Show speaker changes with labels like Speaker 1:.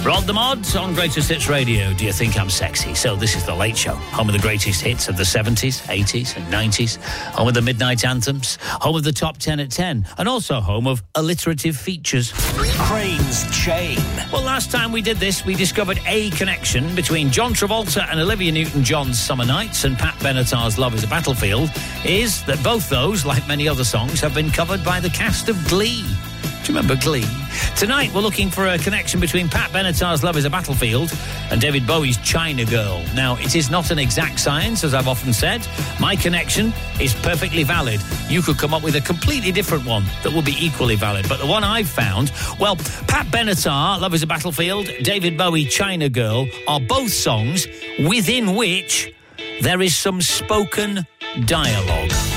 Speaker 1: Rod the Mod on Greatest Hits Radio. Do you think I'm sexy? So this is The Late Show, home of the greatest hits of the 70s, 80s and 90s, home of the midnight anthems, home of the top 10 at 10, and also home of alliterative features.
Speaker 2: Crane's Chain.
Speaker 1: Well, last time we did this, we discovered a connection between John Travolta and Olivia Newton-John's Summer Nights and Pat Benatar's Love is a Battlefield, is that both those, like many other songs, have been covered by the cast of Glee. Do you remember Glee? Tonight, we're looking for a connection between Pat Benatar's Love is a Battlefield and David Bowie's China Girl. Now, it is not an exact science, as I've often said. My connection is perfectly valid. You could come up with a completely different one that would be equally valid. But the one I've found, well, Pat Benatar, Love is a Battlefield, David Bowie, China Girl, are both songs within which there is some spoken dialogue.